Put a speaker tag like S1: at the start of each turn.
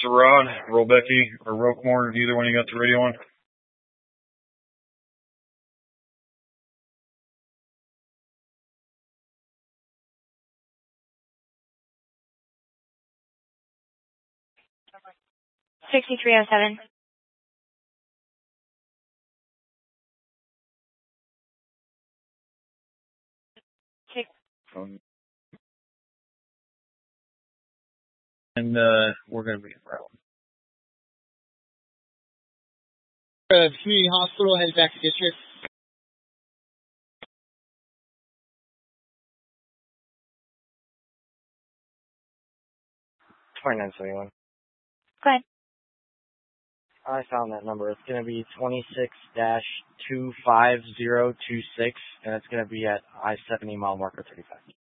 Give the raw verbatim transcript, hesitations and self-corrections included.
S1: to Rod, Roll Becky, or Roquemore, either one you got the radio on.
S2: sixty-three oh seven. Six.
S1: Um, and uh, we're going to be in route.
S3: Uh, community hospital, headed back to district.
S4: twenty-nine seventy-one.
S2: Go ahead.
S4: I found that number. It's going to be twenty-six dash two five zero two six, and it's going to be at I seventy mile marker thirty-five.